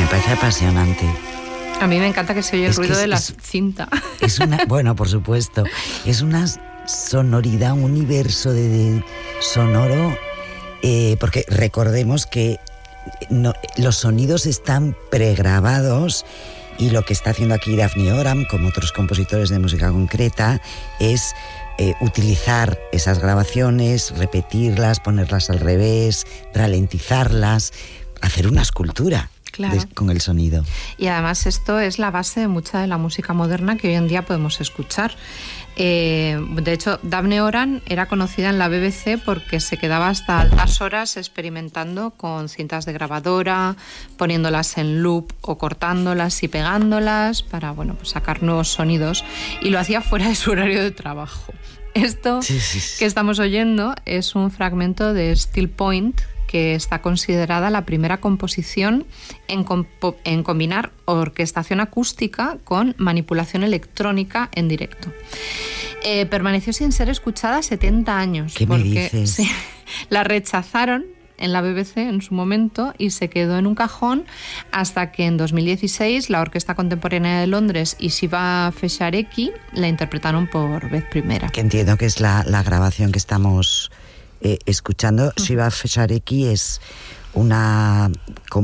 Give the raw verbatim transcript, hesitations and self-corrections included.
parece apasionante. A mí me encanta que se oye el Es ruido que es- de la es- cinta. Es una, bueno, por supuesto, es una sonoridad, un universo de, de sonoro, eh, porque recordemos que no, los sonidos están pregrabados y lo que está haciendo aquí Daphne Oram, como otros compositores de música concreta, es eh, utilizar esas grabaciones, repetirlas, ponerlas al revés, ralentizarlas, hacer una escultura. Claro. De, con el sonido. Y además esto es la base de mucha de la música moderna que hoy en día podemos escuchar. Eh, de hecho, Daphne Oram era conocida en la B B C porque se quedaba hasta altas horas experimentando con cintas de grabadora, poniéndolas en loop o cortándolas y pegándolas para, bueno, pues sacar nuevos sonidos, y lo hacía fuera de su horario de trabajo. Esto Sí, sí, sí. que estamos oyendo es un fragmento de Still Point, que está considerada la primera composición en, compo- en combinar orquestación acústica con manipulación electrónica en directo. Eh, permaneció sin ser escuchada setenta años. ¿Qué me porque, dices? sí, la rechazaron en la B B C en su momento y se quedó en un cajón hasta que en dos mil dieciséis la Orquesta Contemporánea de Londres y Shiva Feshareki la interpretaron por vez primera. Que entiendo que es la, la grabación que estamos eh, escuchando. Shiva Feshareki es una